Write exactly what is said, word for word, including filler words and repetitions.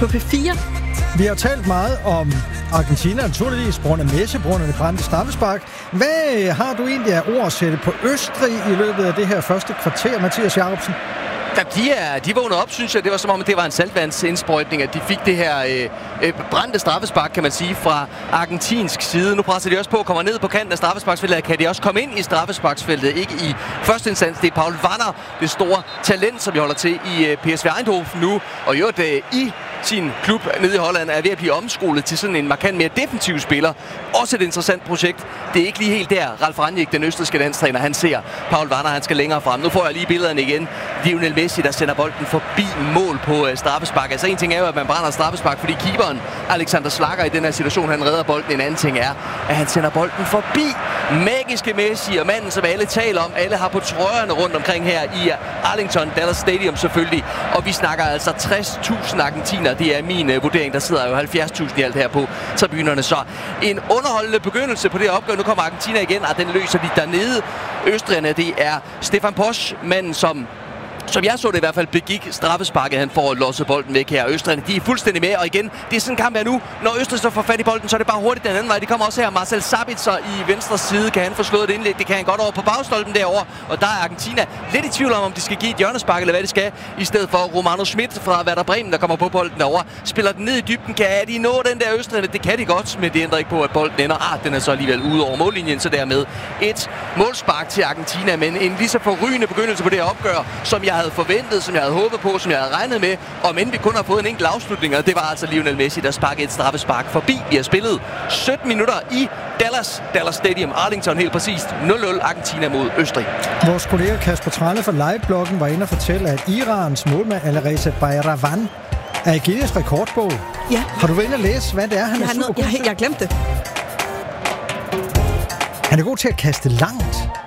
på P fire. Vi har talt meget om Argentina, naturligvis, på grund af Messi, på grund af det brændte straffespark. Hvad har du egentlig af ord at sætte på Østrig i løbet af det her første kvarter, Mathias Jacobsen? Da de, er, de vågnede op, synes jeg, det var som om, at det var en saltvandsindsprøjtning, at de fik det her øh, øh, brændte straffespark, kan man sige, fra argentinsk side. Nu presser de også på og kommer ned på kanten af straffesparksfeltet. Kan de også komme ind i straffesparksfeltet? Ikke i første instans. Det er Paul Wanner, det store talent, som vi holder til i øh, P S V Eindhoven nu. Og jo, det øh, i sin klub nede i Holland er ved at blive omskolet til sådan en markant mere defensiv spiller. Også et interessant projekt. Det er ikke lige helt der, Ralf Rangnick, den østrigske landstræner, han ser Paul Wanner, han skal længere frem. Nu får jeg lige billederne igen. Lionel Messi, der sender bolden forbi mål på øh, straffespark. Altså en ting er jo, at man brænder straffespark, fordi keeperen Alexander Schlager i den her situation, han redder bolden. En anden ting er, at han sender bolden forbi magiske Messi og manden, som alle taler om. Alle har på trøjerne rundt omkring her i Arlington Dallas Stadium selvfølgelig. Og vi snakker altså tres tusind argentiner. Det er min øh, vurdering. Der sidder jo halvfjerds tusind i alt her på tribunerne. Så en underholdende begyndelse på det her opgør. Nu kommer Argentina igen, og den løser de dernede. Østrigerne, det er Stefan Posch, manden som Som jeg så det i hvert fald begik straffesparket, han får losset bolden væk her. Østrigerne, de er fuldstændig med, og igen, det er sådan en kamp her nu. Når Østrig så får fat i bolden, så er det bare hurtigt den anden vej. De kommer også her. Marcel Sabitzer i venstre side. Kan han få slået et indlæg? Det kan han godt over på bagstolpen derovre. Og der er Argentina lidt i tvivl om, om de skal give et hjørnespark, eller hvad det skal. I stedet for Romano Schmidt fra Werder Bremen, der kommer på bolden derovre. Spiller den ned i dybden. Kan de nå den der Østrigerne? Det kan de godt, men det ændrer ikke på, at bolden ender. Ah, den er så alligevel ude over mållinjen, så dermed et målspark til Argentina. Men en lige så forrygende begyndelse på det her opgør, som jeg havde forventet, som jeg havde håbet på, som jeg havde regnet med, og men vi kun har fået en enkelt afslutning, og det var altså Lionel Messi, der sparkede et straffespark forbi. Vi har spillet sytten minutter i Dallas, Dallas Stadium, Arlington, helt præcist nul nul Argentina mod Østrig. Vores kollega Kasper Tralle fra Livebloggen var inde og fortælle, at Irans målmand Alireza Bayravan er i Guinness rekordbog. Ja. Har du været inde og læse, hvad det er, han jeg er super noget, god jeg, til? jeg glemte det. Han er god til at kaste langt.